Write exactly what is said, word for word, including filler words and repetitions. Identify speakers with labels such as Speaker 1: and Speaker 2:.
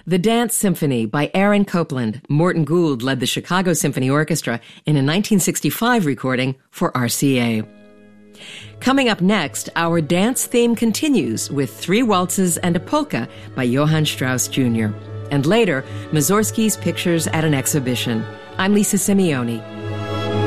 Speaker 1: The Dance Symphony by Aaron Copland. Morton Gould led the Chicago Symphony Orchestra in a nineteen sixty-five recording for R C A. Coming up next, our dance theme continues with three waltzes and a polka by Johann Strauss Junior And later, Mussorgsky's Pictures at an Exhibition. I'm Lisa Simeoni.